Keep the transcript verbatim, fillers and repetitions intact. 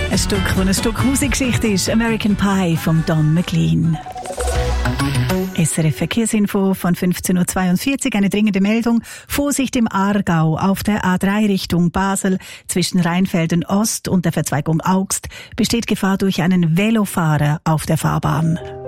Ein Stück, das ein Stück Musikgeschichte ist. American Pie von Don McLean. S R F Verkehrsinfo von fünfzehn Uhr zweiundvierzig. Eine dringende Meldung. Vorsicht im Aargau auf der A drei Richtung Basel zwischen Rheinfelden Ost und der Verzweigung Augst besteht Gefahr durch einen Velofahrer auf der Fahrbahn.